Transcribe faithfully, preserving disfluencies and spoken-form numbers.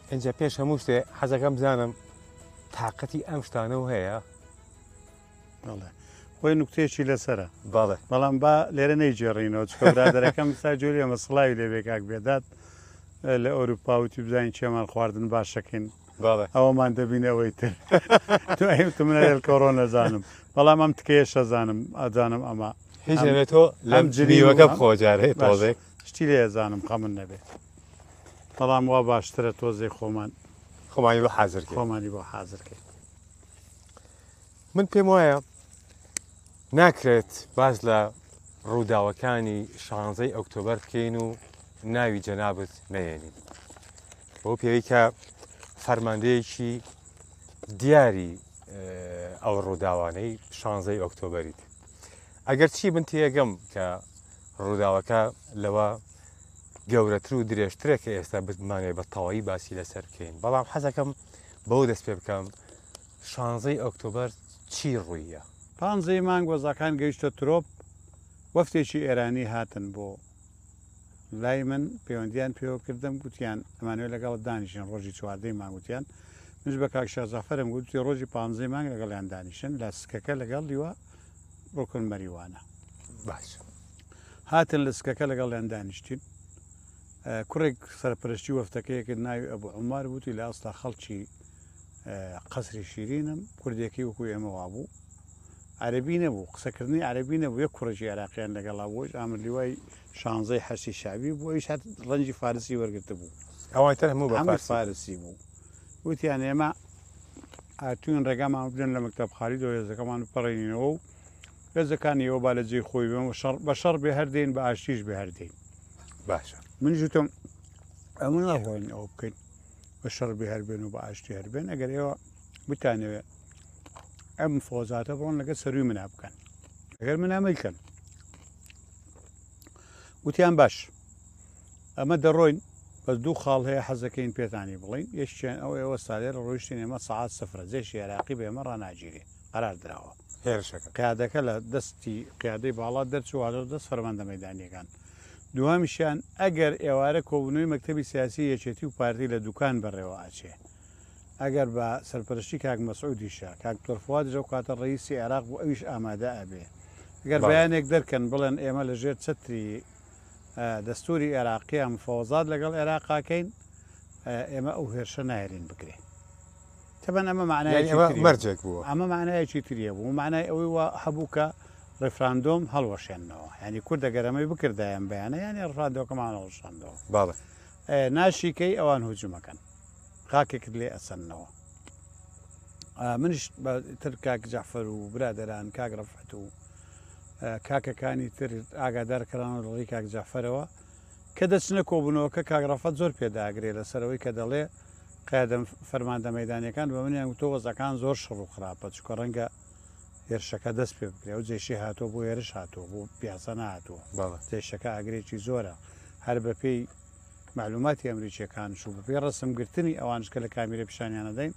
اینجا پێش هەموو شتێ حەزەکەم بزانم تااقەتی ئەم شتانەوە هەیە خۆی نوکتێکی لەسرە باڵێ بەڵام با لێرە نەیجێڕینەوە برادەرەکەم سا جۆری ئەمە سڵاوی لێبێ کاک بێدات لە ئەوروپا وتی بزانین چێمان خواردن باشەکەین ئەوەمان دەبینەوەی تر تو منە کۆڕۆ نەزانم بەڵام ئەم تکەیە شەزانم ئەزانم ئەمە هیچێنێتۆ لەم جنیوەکە بخۆجارێت تۆزێک شتی لێزانم خەمن نەبێت بەڵام وا باشترە تۆزێک خۆمان خۆمانی بە حازر خۆمانی بۆ حازرکەین من پێم وایە ناکرێت باز لە ڕووداوەکانی شانزەی ئۆکتۆبەر بکەین و ناوی جەنابەت نەیەنین بۆ پێوەی کە فەرماندەیەکی دیاری ئەو ڕووداوانەی شانزەی ئۆکتۆبەریت ئەگەر چی من تێگەم کە ڕووداوەکە لەوە گەورەتر و درێژترە کە ئێستا بتمانێت بە تەواوی باسی لەسەر بکەین بەڵام حەزەکەم بەو دەست پێ بکەم شانزەی ئۆکتۆبەر چی ڕوویە پانزەی مانگ وەزاکان گەیشتە ترۆپ وەفتێکی ئێرانی هاتن بۆ لای من پەیوەندیان پێوە کردم گوتیان ئەمانوێت لەگەڵ دانیشن ڕۆژی چواردەی مانگوتیان منش بە کاک شازافەرم گوتی ڕۆژی پانزەی مانگ لەگەڵیان دانیشن لە سکەکە لەگەڵ دیوە ڕۆکن مەریوانە باش هاتن لە سکەکە لەگەڵیان دانیشتین کوڕێک سەرپەرشتی وەفتەکەیەکرد ناوی ئەبوو عومار بوتی لە ئەستا خەڵکی قەسری شیرینم کوردێکی وەکو ئێمە وابوو عەربی نەبوو قسەکردنی عەربی نەبوو یەک کوڕێکی عێراقییان لەگەڵا بۆش ئامرلیوای شانزەی حەشی شعبی بوو ئەویش هات ڕەنجی فارسی وەرگرتە بوو ئەوان تر هەموو بە فارسی بوو وتیان ئێمە هاتوون ڕێگامان بدەن لە مەکتەب خالیدەوە هێزەکەمان بپەڕێنینەوە و هێزەکانی ئێوە با لە جێی خۆی بە شەڕ بێ هەردەین بە ئاشتیش بێ هەردەین باشە من ژوتم ئەمە ناخۆین ئەوە بکەین بە شەڕ بێ هەربێن و بە ئاشتی هەربێن ئەگەر ئێوە بتانەوێت ئەم فۆزاتە بڕۆن لەگە سەروی منا بکەن ئەگەر منامەیکەن وتیان باش ئەمە دەڕۆین بەس دوو خاڵ هەیە حەزەکەین پێتانی بڵین یەکیان ئەو ئێوە سادێر ڕۆیشتین ئێمە سەعات سەفرە جێشی عێراقی بێمە ڕناگیری قەرار درراوە هێرشەکە قیادەکە لە دەستی قیادەی باڵات دەرچووە دەست فەرماندە مەیدانیەکان دووەمیشیان ئەگەر ئێوارە کۆبوونەوەی مەکتەبی سیاسی یەکێتی و پارتی لە دوکان بەڕێوە ئاچێ ئەگەر بە سەرپەرشتی کاک مەسعودیشە کاک تۆرفوات ژە و کاتە ڕئیسی عێراق بوو ئەویش ئامادە ئەبێ ئەگەر بەیانێک دەرکەن بڵێن ئێمە لەژێر چەتری دەستوری عێراقیان مفاوەزات لەگەڵ عێراقاکەین ئێمە ئەو هێرشە نایرین بکرێ تەبەن ئەمە معنای مەرجێک بووە ئەمە معنایەکی تریە بوو معنای ئەوەی وە هەبوو کە ڕێفراندۆم هەڵوەشێنەوە ینی کوردە گەرەمەی بکردایان بەیانە یانی ڕفراندۆکەمان هەڵشاندەوە باڵێ ناشیکەی ئەوان هجوومەکەن خاکێکت لێ ئەسەنەوە منش تر کاک جەعفەر و برادەران کاک ڕەفعەت و کاکەکانی تر ئاگادارکەران دڵی کاک جەعفەرەوە کە دەچنە کۆبوونەوەکە کاک ڕەفعەت زۆر پێداگرێت لەسەرەوەی کە دەڵێ قیادە فەرماندە مەیدانیەکان بە منیان تۆ وەزەکان زۆر شڕ و خراپە چکە ڕەنگە هێرشەکە دەست پێ بکرێ و جێشی هاتۆ بۆ هێرش هاتووە بۆ پیاسە نهاتووە جێشەکە ئاگرێکی زۆرە هەر بە پێی معلوماتی ئەمریکیەکان و بە پێی ڕسمگرتنی ئەوانشکە لە کامیرە پیشانیانە دەین